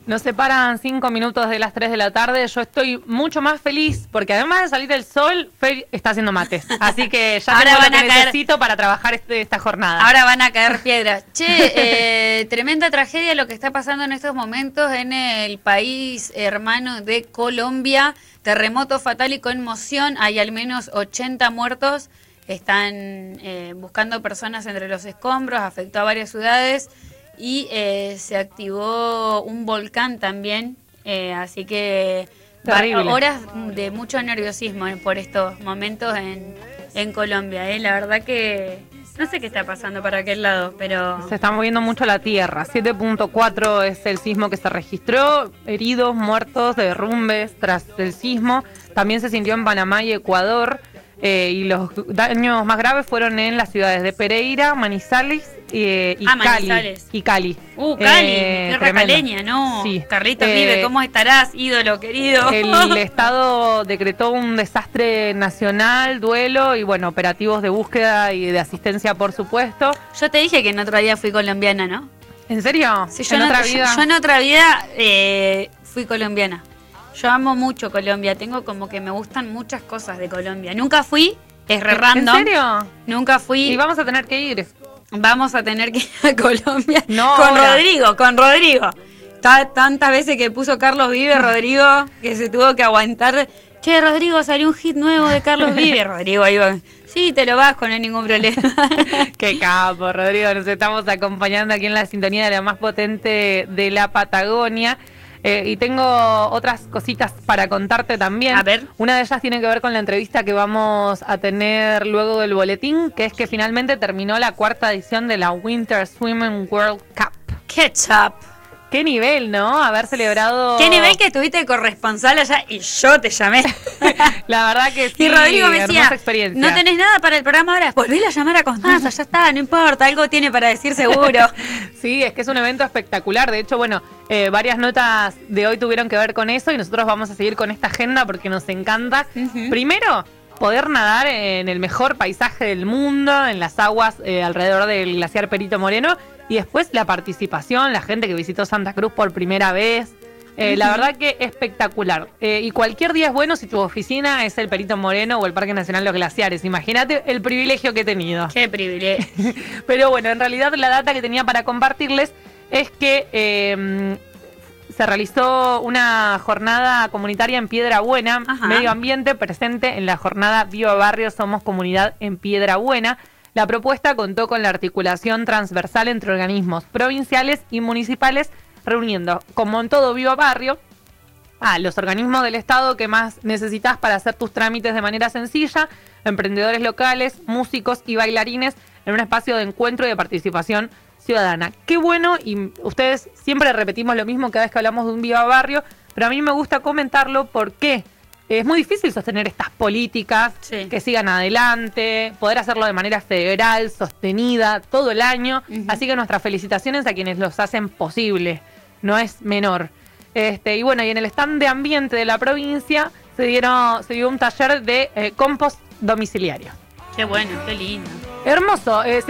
Nos separan 5 minutos de las 3 de la tarde. Yo estoy mucho más feliz porque además de salir el sol, Fer está haciendo mates. Así que ya ahora tengo van lo que a caer, necesito para trabajar esta jornada. Ahora van a caer piedras. Che, tremenda tragedia lo que está pasando en estos momentos en el país hermano de Colombia. Terremoto fatal y conmoción. Hay al menos 80 muertos. Están buscando personas entre los escombros. Afectó a varias ciudades. Y se activó un volcán también, así que horas de mucho nerviosismo por estos momentos en Colombia. La verdad que no sé qué está pasando para aquel lado, pero... Se está moviendo mucho la tierra. 7.4 es el sismo que se registró. Heridos, muertos, derrumbes tras el sismo. También se sintió en Panamá y Ecuador. Y los daños más graves fueron en las ciudades de Pereira, Manizales y Cali. Manizales. Y Cali. Cali, tierra caleña, ¿no? Sí. Carlitos Vive, ¿cómo estarás, ídolo querido? El Estado decretó un desastre nacional, duelo y bueno, operativos de búsqueda y de asistencia, por supuesto. Yo te dije que en otro día fui colombiana, ¿no? ¿En serio? Sí, yo en otra vida fui colombiana. Yo amo mucho Colombia, tengo como que me gustan muchas cosas de Colombia. Nunca fui, es re random. ¿En serio? Nunca fui. Y vamos a tener que ir. Vamos a tener que ir a Colombia no, con Rodrigo. Tantas veces que puso Carlos Vive, Rodrigo, que se tuvo que aguantar. Che, Rodrigo, salió un hit nuevo de Carlos Vive. Rodrigo iba, sí, te lo bajo, no hay ningún problema. Qué capo, Rodrigo. Nos estamos acompañando aquí en la sintonía de la más potente de la Patagonia. Y tengo otras cositas para contarte también. A ver. Una de ellas tiene que ver con la entrevista que vamos a tener luego del boletín, que es que finalmente terminó la 4ª edición de la Winter Swimming World Cup. Ketchup. Qué nivel, ¿no? Haber celebrado... Qué nivel que estuviste de corresponsal allá y yo te llamé. La verdad que sí, y Rodrigo me decía, experiencia. No tenés nada para el programa ahora, volví a llamar a Constanza, ya está, no importa, algo tiene para decir seguro. Sí, es que es un evento espectacular. De hecho, bueno, varias notas de hoy tuvieron que ver con eso y nosotros vamos a seguir con esta agenda porque nos encanta. Primero, poder nadar en el mejor paisaje del mundo, en las aguas alrededor del glaciar Perito Moreno. Y después la participación, la gente que visitó Santa Cruz por primera vez. La verdad que espectacular. Y cualquier día es bueno si tu oficina es el Perito Moreno o el Parque Nacional Los Glaciares. Imagínate el privilegio que he tenido. Qué privilegio. Pero bueno, en realidad la data que tenía para compartirles es que se realizó una jornada comunitaria en Piedra Buena. Ajá. Medio ambiente presente en la jornada Viva Barrio Somos Comunidad en Piedra Buena. La propuesta contó con la articulación transversal entre organismos provinciales y municipales, reuniendo, como en todo Viva Barrio, a los organismos del Estado que más necesitas para hacer tus trámites de manera sencilla, emprendedores locales, músicos y bailarines en un espacio de encuentro y de participación ciudadana. Qué bueno, y ustedes siempre repetimos lo mismo cada vez que hablamos de un Viva Barrio, pero a mí me gusta comentarlo porque es muy difícil sostener estas políticas, que sigan adelante, poder hacerlo de manera federal, sostenida, todo el año. Así que nuestras felicitaciones a quienes los hacen posible, no es menor. Y bueno, y en el stand de ambiente de la provincia se dio un taller de compost domiciliario. Qué bueno, qué lindo. Hermoso.